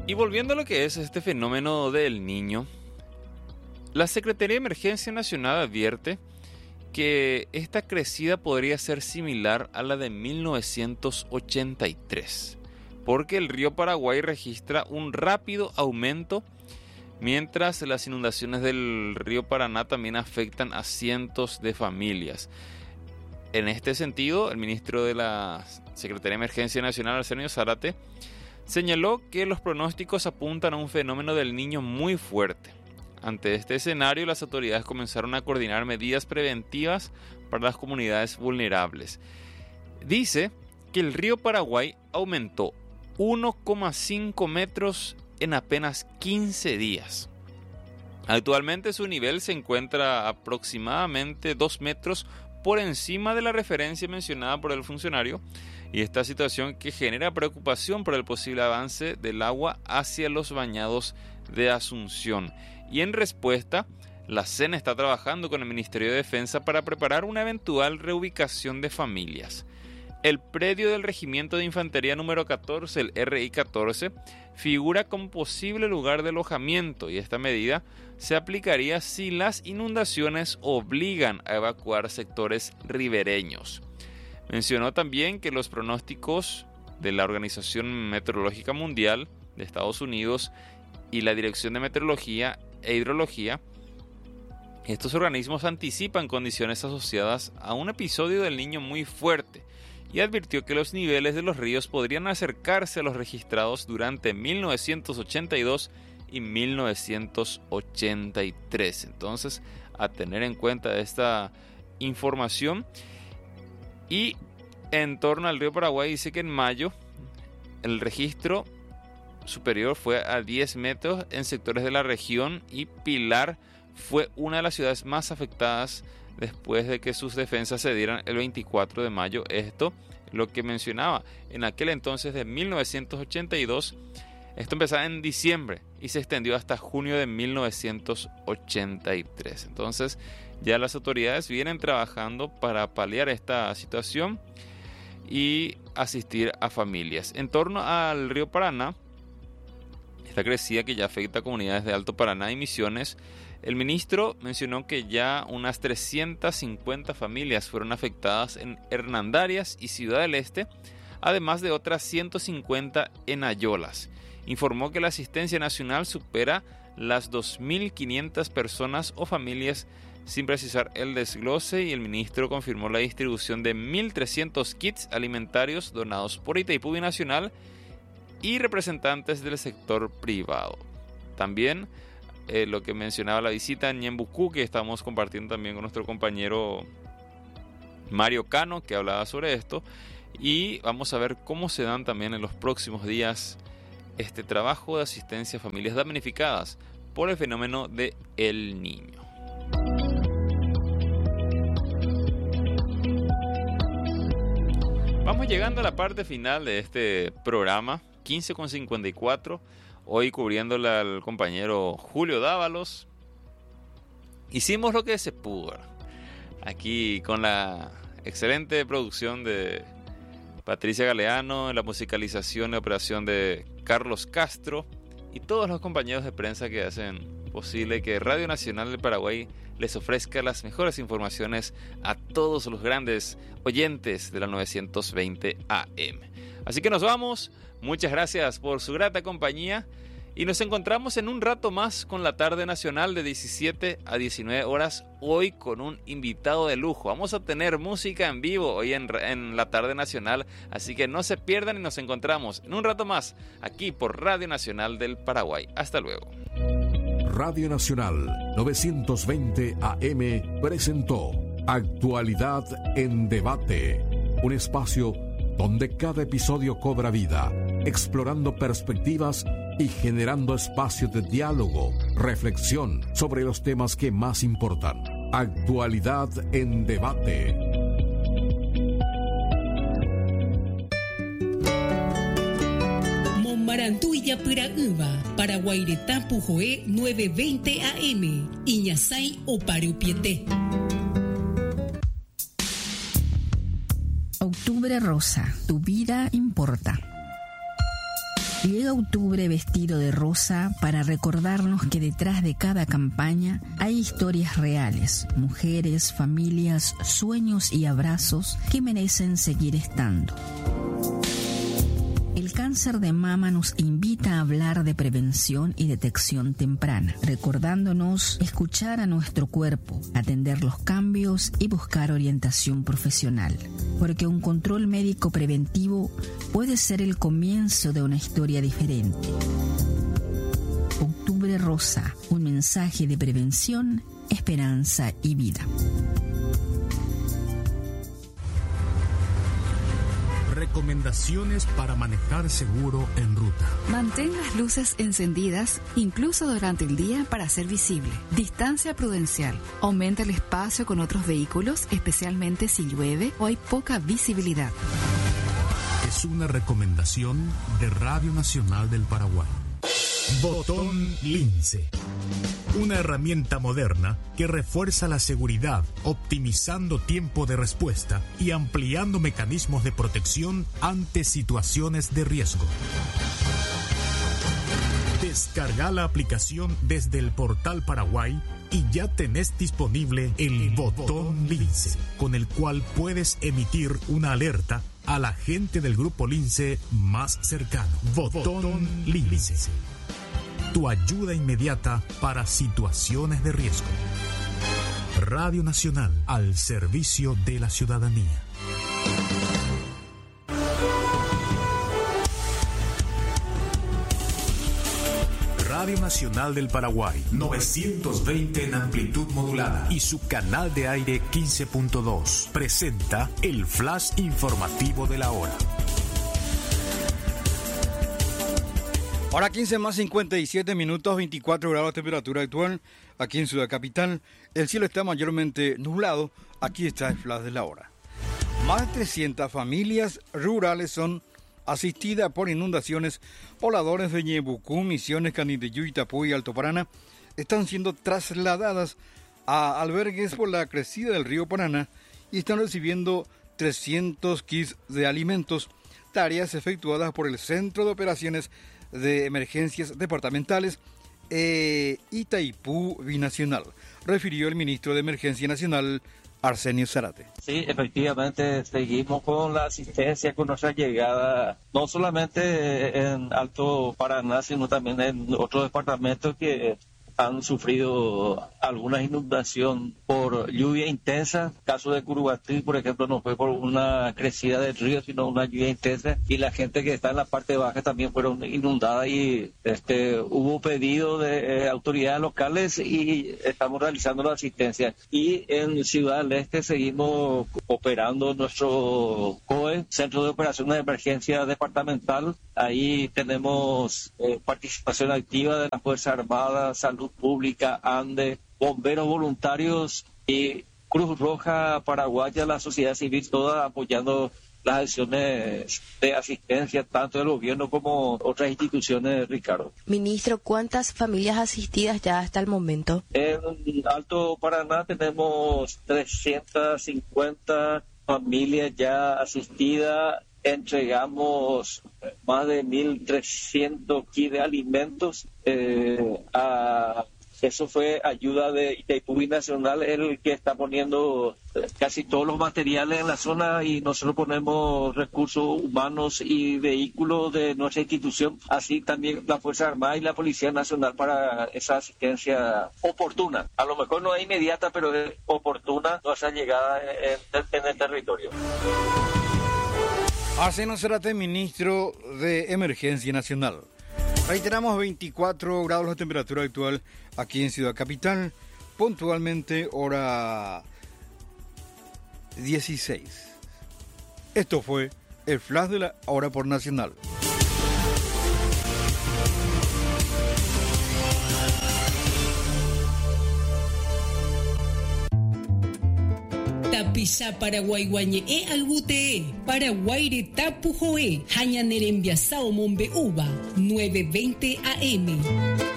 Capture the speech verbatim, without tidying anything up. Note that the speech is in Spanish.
Y volviendo a lo que es este fenómeno del Niño, la Secretaría de Emergencia Nacional advierte que esta crecida podría ser similar a la de mil novecientos ochenta y tres, porque el río Paraguay registra un rápido aumento, mientras las inundaciones del río Paraná también afectan a cientos de familias. En este sentido, el ministro de la Secretaría de Emergencia Nacional, Arsenio Zárate, señaló que los pronósticos apuntan a un fenómeno del Niño muy fuerte. Ante este escenario, las autoridades comenzaron a coordinar medidas preventivas para las comunidades vulnerables. Dice que el río Paraguay aumentó uno coma cinco metros en apenas quince días. Actualmente su nivel se encuentra aproximadamente dos metros por encima de la referencia mencionada por el funcionario, y esta situación que genera preocupación por el posible avance del agua hacia los bañados de Asunción. Y en respuesta, la SENA está trabajando con el Ministerio de Defensa para preparar una eventual reubicación de familias. El predio del Regimiento de Infantería número catorce, el R I catorce, figura como posible lugar de alojamiento, y esta medida se aplicaría si las inundaciones obligan a evacuar sectores ribereños. Mencionó también que los pronósticos de la Organización Meteorológica Mundial de Estados Unidos y la Dirección de Meteorología e Hidrología, estos organismos anticipan condiciones asociadas a un episodio del Niño muy fuerte, y advirtió que los niveles de los ríos podrían acercarse a los registrados durante mil novecientos ochenta y dos y mil novecientos ochenta y tres. Entonces, a tener en cuenta esta información. Y en torno al río Paraguay, dice que en mayo el registro superior fue a diez metros en sectores de la región, y Pilar fue una de las ciudades más afectadas después de que sus defensas se dieran el veinticuatro de mayo. Esto, lo que mencionaba, en aquel entonces de mil novecientos ochenta y dos, esto empezaba en diciembre y se extendió hasta junio de mil novecientos ochenta y tres. Entonces ya las autoridades vienen trabajando para paliar esta situación y asistir a familias. En torno al río Paraná, esta crecida que ya afecta a comunidades de Alto Paraná y Misiones, el ministro mencionó que ya unas trescientas cincuenta familias fueron afectadas en Hernandarias y Ciudad del Este, además de otras ciento cincuenta en Ayolas. Informó que la asistencia nacional supera las dos mil quinientas personas o familias, sin precisar el desglose, y el ministro confirmó la distribución de mil trescientos kits alimentarios donados por Itaipú Binacional y representantes del sector privado. También eh, lo que mencionaba la visita en Ñembucú, que estamos compartiendo también con nuestro compañero Mario Cano, que hablaba sobre esto, y vamos a ver cómo se dan también en los próximos días este trabajo de asistencia a familias damnificadas por el fenómeno de El Niño. Vamos llegando a la parte final de este programa, quince con cincuenta y cuatro, hoy cubriéndole al compañero Julio Dávalos. Hicimos lo que se pudo, aquí con la excelente producción de Patricia Galeano, la musicalización y operación de Carlos Castro y todos los compañeros de prensa que hacen posible que Radio Nacional del Paraguay les ofrezca las mejores informaciones a todos los grandes oyentes de la novecientos veinte A M. Así que nos vamos, muchas gracias por su grata compañía y nos encontramos en un rato más con la tarde nacional de diecisiete a diecinueve horas, hoy con un invitado de lujo. Vamos a tener música en vivo hoy en, en la tarde nacional, así que no se pierdan y nos encontramos en un rato más aquí por Radio Nacional del Paraguay. Hasta luego. Radio Nacional novecientos veinte A M presentó Actualidad en Debate, un espacio donde cada episodio cobra vida, explorando perspectivas y generando espacios de diálogo, reflexión sobre los temas que más importan. Actualidad en Debate. Monmarantuya Piraguba, Paraguaireta Pujoé novecientos veinte A M, Iñasai Oparupiete. Octubre Rosa, tu vida importa. Llega octubre vestido de rosa para recordarnos que detrás de cada campaña hay historias reales, mujeres, familias, sueños y abrazos que merecen seguir estando. El cáncer de mama nos invita a hablar de prevención y detección temprana, recordándonos escuchar a nuestro cuerpo, atender los cambios y buscar orientación profesional, porque un control médico preventivo puede ser el comienzo de una historia diferente. Octubre Rosa, un mensaje de prevención, esperanza y vida. Recomendaciones para manejar seguro en ruta. Mantén las luces encendidas, incluso durante el día, para ser visible. Distancia prudencial. Aumenta el espacio con otros vehículos, especialmente si llueve o hay poca visibilidad. Es una recomendación de Radio Nacional del Paraguay. Botón Lince. Una herramienta moderna que refuerza la seguridad, optimizando tiempo de respuesta y ampliando mecanismos de protección ante situaciones de riesgo. Descarga la aplicación desde el portal Paraguay y ya tenés disponible el Botón Lince, con el cual puedes emitir una alerta a la gente del grupo Lince más cercano. Botón Lince. Tu ayuda inmediata para situaciones de riesgo. Radio Nacional, al servicio de la ciudadanía. Radio Nacional del Paraguay, novecientos veinte en amplitud modulada y su canal de aire quince punto dos presenta el flash informativo de la hora. Hora quince más cincuenta y siete minutos, veinticuatro grados temperatura actual aquí en Ciudad Capital. El cielo está mayormente nublado. Aquí está el flash de la hora. Más de trescientas familias rurales son asistidas por inundaciones. Pobladores de Ñebucú, Misiones, Canindeyú, Itapú y Alto Paraná están siendo trasladadas a albergues por la crecida del río Paraná y están recibiendo trescientos kits de alimentos, tareas efectuadas por el Centro de Operaciones de Emergencias Departamentales eh, Itaipú Binacional, refirió el ministro de Emergencia Nacional, Arsenio Zárate. Sí, efectivamente, seguimos con la asistencia, con nuestra llegada, no solamente en Alto Paraná, sino también en otros departamentos que han sufrido alguna inundación por lluvia intensa. Caso de Curubatí, por ejemplo, no fue por una crecida del río, sino una lluvia intensa, y la gente que está en la parte baja también fueron inundadas, y este hubo pedido de eh, autoridades locales y estamos realizando la asistencia. Y en Ciudad del Este seguimos operando nuestro C O E, Centro de Operaciones de Emergencia Departamental. Ahí tenemos eh, participación activa de la Fuerza Armada, Salud Pública, ANDE, bomberos voluntarios y Cruz Roja Paraguaya, la sociedad civil, toda apoyando las acciones de asistencia tanto del gobierno como otras instituciones, Ricardo. Ministro, ¿cuántas familias asistidas ya hasta el momento? En Alto Paraná tenemos trescientas cincuenta familias ya asistidas. Entregamos más de mil trescientos kits de alimentos. Eh, a, eso fue ayuda de Itaipú Binacional, el que está poniendo casi todos los materiales en la zona, y nosotros ponemos recursos humanos y vehículos de nuestra institución, así también la Fuerza Armada y la Policía Nacional para esa asistencia oportuna. A lo mejor no es inmediata, pero es oportuna nuestra llegada en, en el territorio. Arsenio Zárate, ministro de Emergencia Nacional. Reiteramos, veinticuatro grados la temperatura actual aquí en Ciudad Capital, puntualmente hora dieciséis. Esto fue el flash de la hora por Nacional. Tapisa Paraguay guañe e albute Paraguay de Tapujoe Hañanerembiasao Mombe Uba nueve veinte A M.